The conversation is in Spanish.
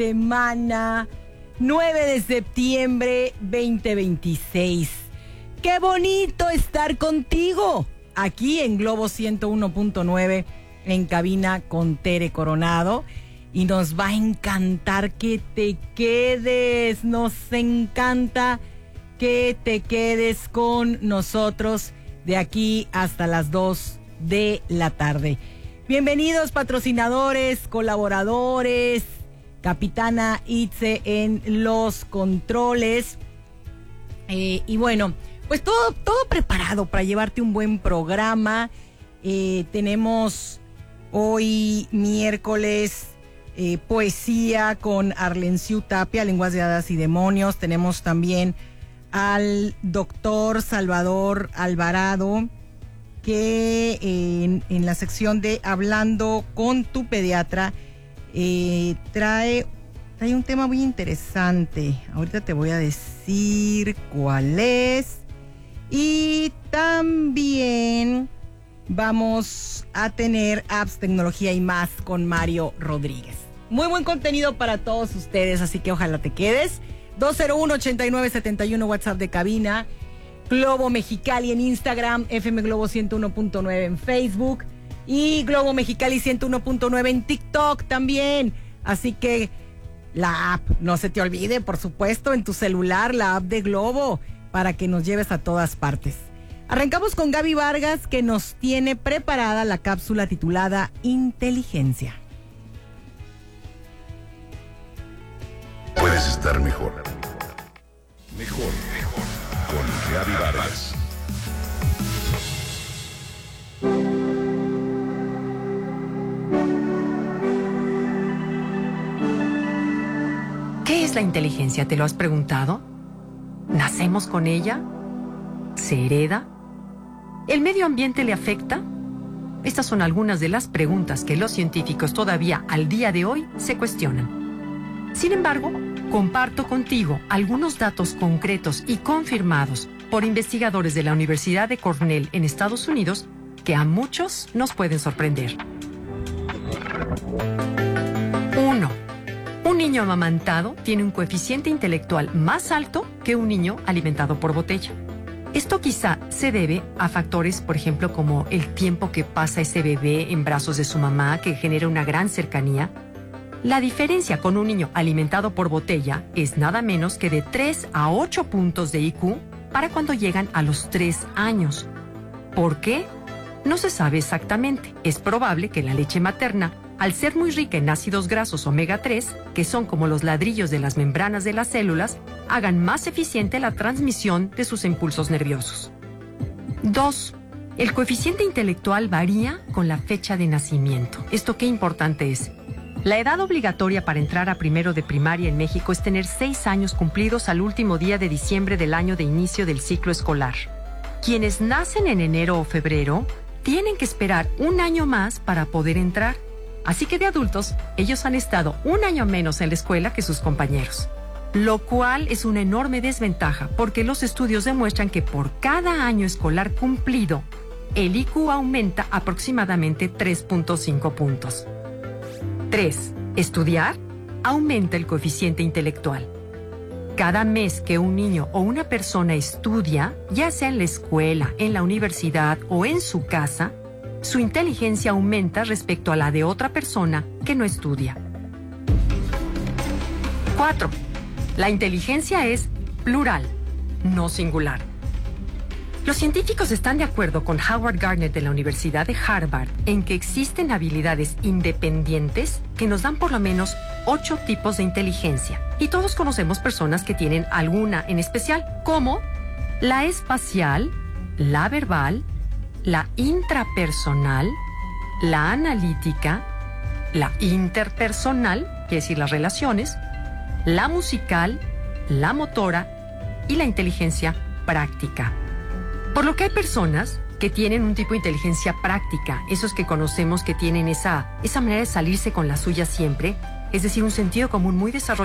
semana, 9 de septiembre 2026. ¡Qué bonito estar contigo! Aquí en Globo 101.9, en cabina con Tere Coronado. Y nos va a encantar que te quedes. Nos encanta que te quedes con nosotros de aquí hasta las 2 de la tarde. Bienvenidos patrocinadores, colaboradores, Capitana Itze en los controles. Y bueno, pues todo preparado para llevarte un buen programa. Tenemos hoy miércoles poesía con Arlenciu Tapia, Lenguas de Hadas y Demonios. Tenemos también al doctor Salvador Alvarado, que en la sección de Hablando con tu pediatra trae un tema muy interesante. Ahorita te voy a decir cuál es. Y también vamos a tener apps, tecnología y más con Mario Rodríguez. Muy buen contenido para todos ustedes, así que ojalá te quedes. 201-8971 WhatsApp de cabina, Globo Mexicali en Instagram, FM Globo 101.9 en Facebook y Globo Mexicali 101.9 en TikTok también. Así que la app, no se te olvide, por supuesto, en tu celular, la app de Globo, para que nos lleves a todas partes. Arrancamos con Gaby Vargas, que nos tiene preparada la cápsula titulada Inteligencia. Puedes estar mejor. Mejor con Gaby Vargas. ¿Qué es la inteligencia? ¿Te lo has preguntado? ¿Nacemos con ella? ¿Se hereda? ¿El medio ambiente le afecta? Estas son algunas de las preguntas que los científicos todavía al día de hoy se cuestionan. Sin embargo, comparto contigo algunos datos concretos y confirmados por investigadores de la Universidad de Cornell en Estados Unidos que a muchos nos pueden sorprender. 1. Un niño amamantado tiene un coeficiente intelectual más alto que un niño alimentado por botella. Esto quizá se debe a factores, por ejemplo, como el tiempo que pasa ese bebé en brazos de su mamá, que genera una gran cercanía. La diferencia con un niño alimentado por botella es nada menos que de 3 a 8 puntos de IQ para cuando llegan a los 3 años. ¿Por qué? No se sabe exactamente. Es probable que la leche materna, al ser muy rica en ácidos grasos omega 3, que son como los ladrillos de las membranas de las células, hagan más eficiente la transmisión de sus impulsos nerviosos. 2. El coeficiente intelectual varía con la fecha de nacimiento. ¿Esto qué importante es? La edad obligatoria para entrar a primero de primaria en México es tener 6 años cumplidos al último día de diciembre del año de inicio del ciclo escolar. Quienes nacen en enero o febrero tienen que esperar un año más para poder entrar. Así que de adultos, ellos han estado un año menos en la escuela que sus compañeros. Lo cual es una enorme desventaja porque los estudios demuestran que por cada año escolar cumplido, el IQ aumenta aproximadamente 3.5 puntos. 3. Estudiar aumenta el coeficiente intelectual. Cada mes que un niño o una persona estudia, ya sea en la escuela, en la universidad o en su casa, su inteligencia aumenta respecto a la de otra persona que no estudia. 4. La inteligencia es plural, no singular. Los científicos están de acuerdo con Howard Gardner de la Universidad de Harvard en que existen habilidades independientes que nos dan por lo menos 8 tipos de inteligencia. Y todos conocemos personas que tienen alguna en especial, como la espacial, la verbal, la intrapersonal, la analítica, la interpersonal, quiere decir las relaciones, la musical, la motora y la inteligencia práctica. Por lo que hay personas que tienen un tipo de inteligencia práctica, esos que conocemos que tienen esa manera de salirse con la suya siempre, es decir, un sentido común muy desarrollado